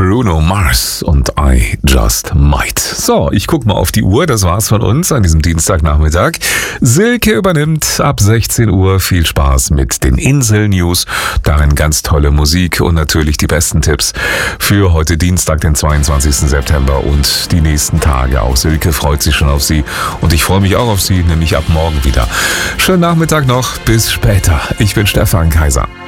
Bruno Mars und I Just Might. So, ich gucke mal auf die Uhr. Das war's von uns an diesem Dienstagnachmittag. Silke übernimmt ab 16 Uhr. Viel Spaß mit den Insel-News. Darin ganz tolle Musik und natürlich die besten Tipps für heute Dienstag, den 22. September und die nächsten Tage auch. Silke freut sich schon auf Sie und ich freue mich auch auf Sie, nämlich ab morgen wieder. Schönen Nachmittag noch. Bis später. Ich bin Stefan Kaiser.